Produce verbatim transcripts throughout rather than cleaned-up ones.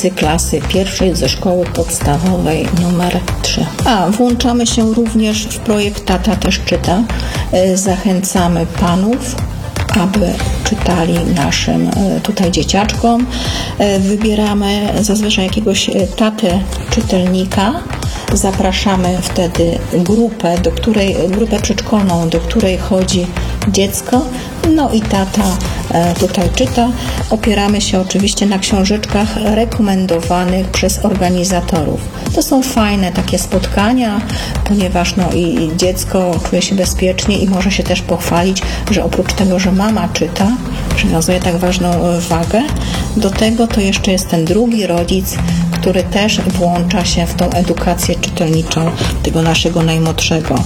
uczennicy klasy pierwszej ze szkoły podstawowej numer trzy. A włączamy się również w projekt Tata też czyta. Zachęcamy panów, aby czytali naszym tutaj dzieciaczkom. Wybieramy zazwyczaj jakiegoś tatę czytelnika. Zapraszamy wtedy grupę, do której, grupę przedszkolną, do której chodzi dziecko. No i tata tutaj czyta. Opieramy się oczywiście na książeczkach rekomendowanych przez organizatorów. To są fajne takie spotkania, ponieważ no i dziecko czuje się bezpiecznie i może się też pochwalić, że oprócz tego, że mama czyta, przywiązuje tak ważną wagę, do tego to jeszcze jest ten drugi rodzic, który też włącza się w tą edukację czytelniczą tego naszego najmłodszego.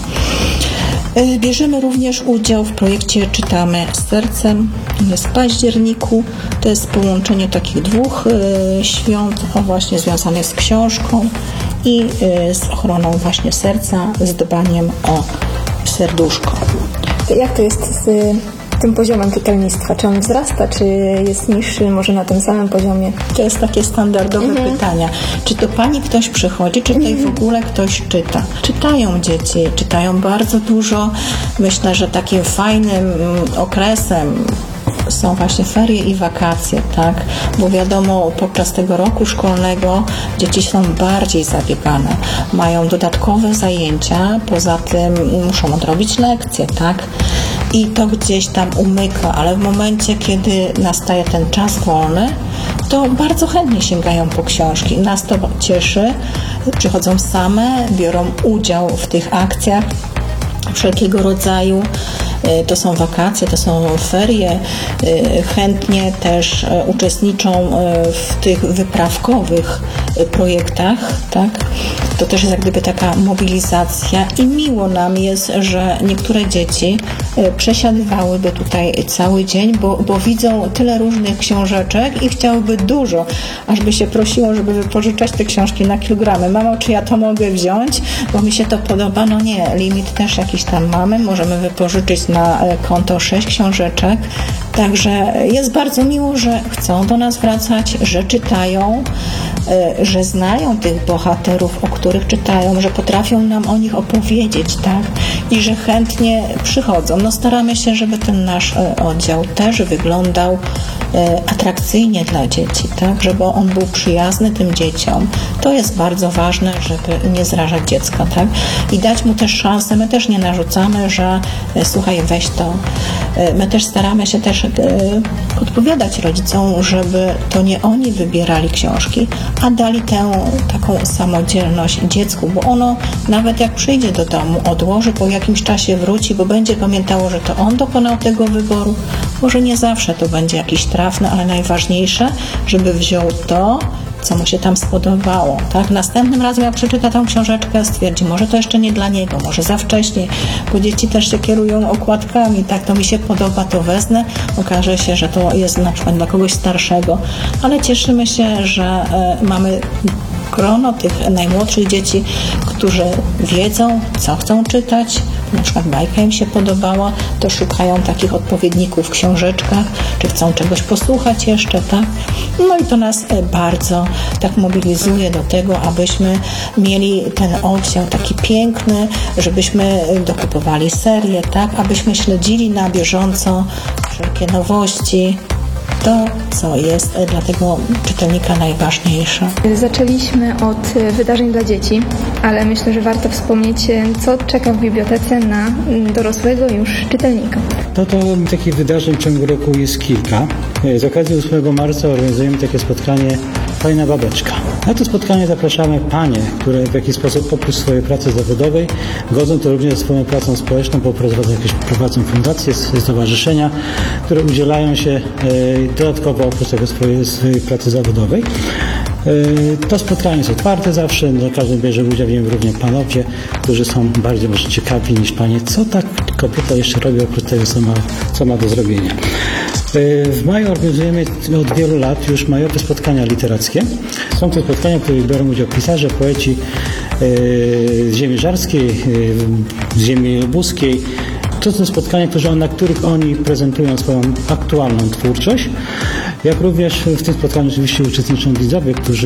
Bierzemy również udział w projekcie Czytamy Sercem. Jest w październiku. To jest połączenie takich dwóch świąt, o właśnie związanych z książką i z ochroną właśnie serca, z dbaniem o serduszko. To jak to jest z tym poziomem czytelnictwa? Czy on wzrasta, czy jest niższy, może na tym samym poziomie? To jest takie standardowe mhm. pytania. Czy to pani ktoś przychodzi, czy tutaj mhm. w ogóle ktoś czyta? Czytają dzieci, czytają bardzo dużo. Myślę, że takim fajnym okresem są właśnie ferie i wakacje, tak? Bo wiadomo, podczas tego roku szkolnego dzieci są bardziej zabiegane. Mają dodatkowe zajęcia, poza tym muszą odrobić lekcje, tak? I to gdzieś tam umyka, ale w momencie, kiedy nastaje ten czas wolny, to bardzo chętnie sięgają po książki. Nas to cieszy, przychodzą same, biorą udział w tych akcjach wszelkiego rodzaju. To są wakacje, to są ferie, chętnie też uczestniczą w tych wyprawkowych projektach, tak? To też jest jak gdyby taka mobilizacja i miło nam jest, że niektóre dzieci przesiadywałyby tutaj cały dzień, bo, bo widzą tyle różnych książeczek i chciałyby dużo, aż by się prosiło, żeby wypożyczać te książki na kilogramy. Mamo, czy ja to mogę wziąć, bo mi się to podoba? No nie, limit też jakiś tam mamy, możemy wypożyczyć na konto sześć książeczek, także jest bardzo miło, że chcą do nas wracać, że czytają, że znają tych bohaterów, o których czytają, że potrafią nam o nich opowiedzieć, tak? I że chętnie przychodzą. No staramy się, żeby ten nasz oddział też wyglądał atrakcyjnie dla dzieci, tak? Żeby on był przyjazny tym dzieciom. To jest bardzo ważne, żeby nie zrażać dziecka, tak? I dać mu też szansę. My też nie narzucamy, że słuchaj, weź to. My też staramy się też podpowiadać rodzicom, żeby to nie oni wybierali książki, a dali tę taką samodzielność dziecku, bo ono nawet jak przyjdzie do domu, odłoży, po jakimś czasie wróci, bo będzie pamiętało, że to on dokonał tego wyboru. Może nie zawsze to będzie jakiś trafny, ale najważniejsze, żeby wziął to, co mu się tam spodobało, tak? Następnym razem jak przeczyta tą książeczkę, stwierdzi, może to jeszcze nie dla niego, może za wcześnie, bo dzieci też się kierują okładkami, tak? To mi się podoba, to wezmę, okaże się, że to jest na przykład dla kogoś starszego, ale cieszymy się, że e, mamy grono tych najmłodszych dzieci, którzy wiedzą, co chcą czytać, na przykład bajka im się podobała, to szukają takich odpowiedników w książeczkach, czy chcą czegoś posłuchać jeszcze, tak? No i to nas bardzo tak mobilizuje do tego, abyśmy mieli ten oddział taki piękny, żebyśmy dokupowali serię, tak? Abyśmy śledzili na bieżąco wszelkie nowości, to, co jest dla tego czytelnika najważniejsze. Zaczęliśmy od wydarzeń dla dzieci, ale myślę, że warto wspomnieć, co czeka w bibliotece na dorosłego już czytelnika. No to takich wydarzeń w ciągu roku jest kilka. Z okazji ósmego marca organizujemy takie spotkanie Fajna Babeczka. Na to spotkanie zapraszamy panie, które w jakiś sposób oprócz swojej pracy zawodowej godzą to również ze swoją pracą społeczną, bo prowadzą jakieś prowadzą fundacje, stowarzyszenia, które udzielają się dodatkowo oprócz tego swojej, swojej pracy zawodowej. To spotkanie jest otwarte zawsze, na każdym bierze udział w nim również panowie, którzy są bardziej może ciekawi niż panie, co ta kobieta jeszcze robi oprócz tego, co ma, co ma do zrobienia. W maju organizujemy od wielu lat już majowe spotkania literackie. Są to spotkania, w których biorą udział pisarze, poeci z ziemi żarskiej, z ziemi lubuskiej. To są spotkania, na których oni prezentują swoją aktualną twórczość, jak również w tym spotkaniu oczywiście uczestniczą widzowie, którzy